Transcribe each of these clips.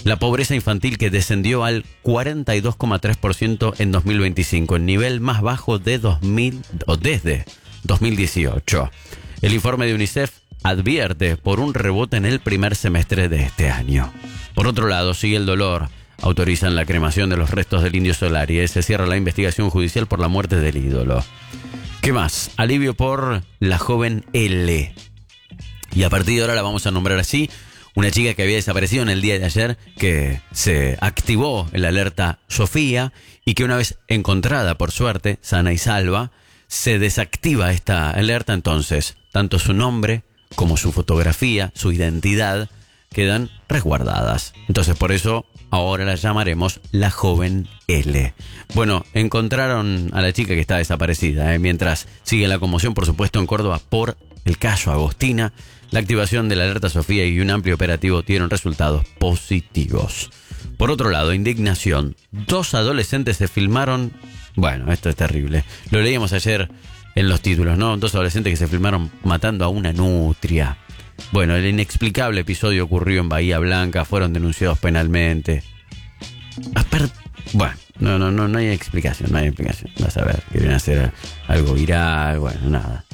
La pobreza infantil que descendió al 42,3% en 2025, el nivel más bajo de desde 2018. El informe de UNICEF advierte por un rebote en el primer semestre de este año. Por otro lado, sigue el dolor. Autorizan la cremación de los restos del Indio Solari. Se cierra la investigación judicial por la muerte del ídolo. ¿Qué más? Alivio por la joven L. Y a partir de ahora la vamos a nombrar así. Una chica que había desaparecido en el día de ayer, que se activó el alerta Sofía y que una vez encontrada, por suerte, sana y salva, se desactiva esta alerta. Entonces, tanto su nombre como su fotografía, su identidad, quedan resguardadas. Entonces, por eso ahora la llamaremos la joven L. Bueno, encontraron a la chica que está desaparecida, mientras sigue la conmoción, por supuesto, en Córdoba por el caso Agostina. La activación de la alerta Sofía y un amplio operativo dieron resultados positivos. Por otro lado, indignación. 2 adolescentes se filmaron. Bueno, esto es terrible. Lo leíamos ayer en los títulos, ¿no? 2 adolescentes que se filmaron matando a una nutria. Bueno, el inexplicable episodio ocurrió en Bahía Blanca. Fueron denunciados penalmente. Bueno, no hay explicación, no hay explicación. Vas a ver, quieren hacer algo viral. Bueno, nada.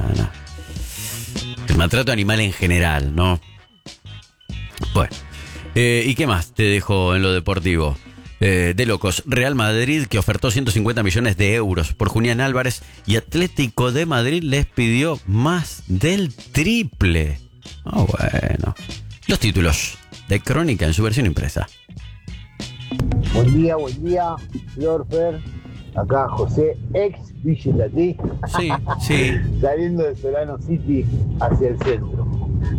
El maltrato animal en general, ¿no? Bueno, ¿y qué más te dejo en lo deportivo? De locos, Real Madrid, que ofertó 150 millones de euros por Julián Álvarez, y Atlético de Madrid les pidió más del triple. Bueno. Los títulos de Crónica en su versión impresa. Buen día, Florfer. Acá José, ex Villatí. Sí. Saliendo de Solano City hacia el centro.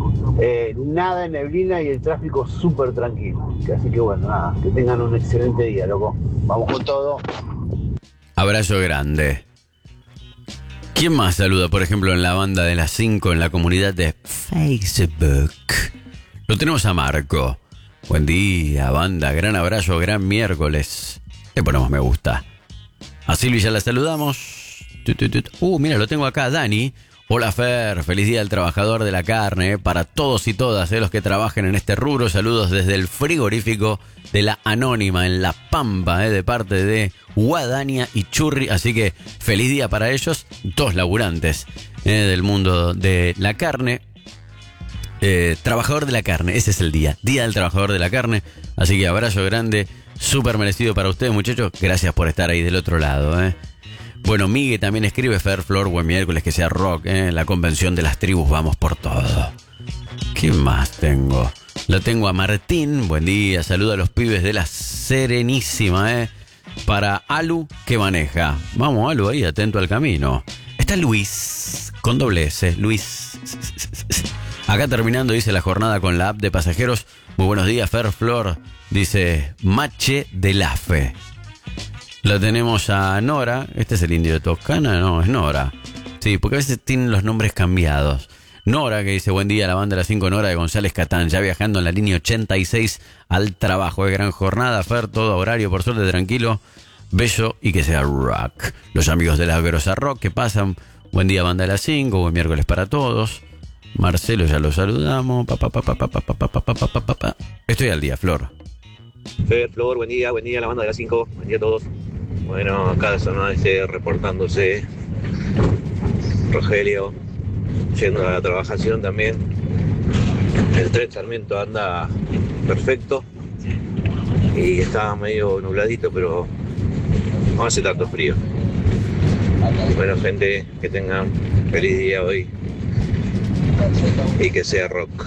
Nada de neblina y el tráfico súper tranquilo. Así que bueno, nada, que tengan un excelente día, loco. Vamos con todo. Abrazo grande. ¿Quién más saluda, por ejemplo, en la banda de las 5 en la comunidad de Facebook? Lo tenemos a Marco. Buen día, banda. Gran abrazo, gran miércoles. Le ponemos me gusta. A Silvi ya la saludamos. Mira, lo tengo acá, Dani. Hola Fer, feliz día del trabajador de la carne, para todos y todas los que trabajen en este rubro. Saludos desde el frigorífico de la Anónima en La Pampa, de parte de Guadania y Churri. Así que feliz día para ellos, 2 laburantes del mundo de la carne. Trabajador de la carne, ese es el día del trabajador de la carne. Así que abrazo grande, súper merecido para ustedes, muchachos. Gracias por estar ahí del otro lado. Bueno, Migue también escribe: Fer, Flor, buen miércoles, que sea rock, la convención de las tribus, vamos por todo. ¿Qué más tengo? Lo tengo a Martín, buen día, saluda a los pibes de la Serenísima, para Alu, que maneja. Vamos, Alu, ahí, atento al camino. Está Luis, con doble S, Luis. Acá terminando, dice, la jornada con la app de pasajeros. Muy buenos días, Fer, Flor, dice Mache de la Fe. Lo tenemos a Nora. Este es el indio de Toscana, no, es Nora. Sí, porque a veces tienen los nombres cambiados. Nora, que dice: buen día, la banda de las 5, Nora de González Catán, ya viajando en la línea 86 al trabajo. De gran jornada, Fer, todo horario, por suerte, tranquilo, bello y que sea rock. Los amigos de la Grosa Rock que pasan: buen día, banda de las 5, buen miércoles para todos. Marcelo, ya lo saludamos. Estoy al día, Flor. Fer, Flor, buen día, la banda de las 5, buen día a todos. Bueno, acá de Zona Este reportándose. Rogelio, yendo a la trabajación también. El tren Sarmiento anda perfecto y está medio nubladito, pero no hace tanto frío. Bueno, gente, que tengan feliz día hoy y que sea rock.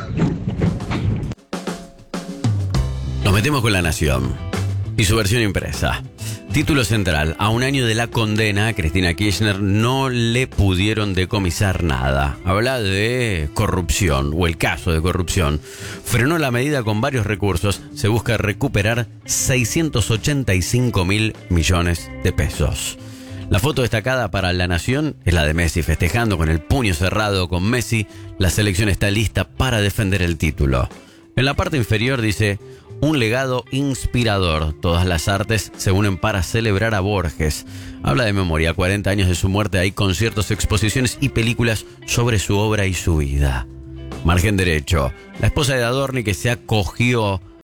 Nos metemos con La Nación y su versión impresa. Título central: a un año de la condena a Cristina Kirchner no le pudieron decomisar nada. Habla de corrupción, o el caso de corrupción. Frenó la medida con varios recursos. Se busca recuperar 685.000 millones de pesos. La foto destacada para La Nación es la de Messi festejando con el puño cerrado. Con Messi, la selección está lista para defender el título. En la parte inferior dice: un legado inspirador. Todas las artes se unen para celebrar a Borges. Habla de memoria, 40 años de su muerte. Hay conciertos, exposiciones y películas sobre su obra y su vida. Margen derecho: la esposa de Adorni, que se acogió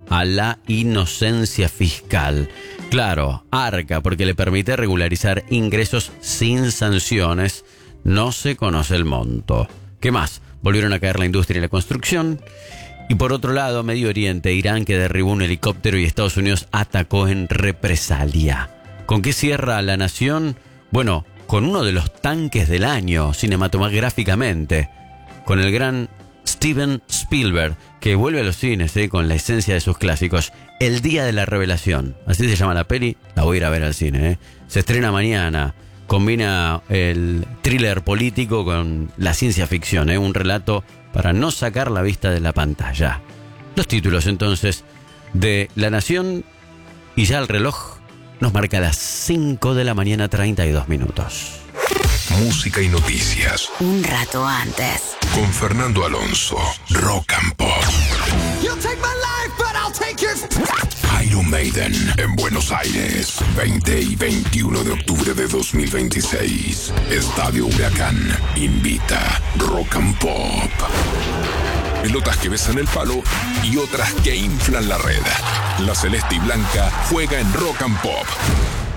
a la inocencia fiscal. Claro, ARCA, porque le permite regularizar ingresos sin sanciones. No se conoce el monto. ¿Qué más? Volvieron a caer la industria y la construcción. Y por otro lado, Medio Oriente, Irán, que derribó un helicóptero y Estados Unidos atacó en represalia. ¿Con qué cierra La Nación? Bueno, con uno de los tanques del año, cinematográficamente, con el gran Steven Spielberg, que vuelve a los cines con la esencia de sus clásicos. El Día de la Revelación, así se llama la peli, la voy a ir a ver al cine. Se estrena mañana, combina el thriller político con la ciencia ficción, un relato para no sacar la vista de la pantalla. Los títulos entonces de La Nación, y ya el reloj nos marca las 5 de la mañana, 32 minutos. Música y noticias. Un rato antes. Con Fernando Alonso, Rock and Pop. You'll take my life, but I'll take yours. Iron Maiden en Buenos Aires, 20 y 21 de octubre de 2026. Estadio Huracán invita Rock and Pop. Pelotas que besan el palo y otras que inflan la red. La celeste y blanca juega en Rock and Pop.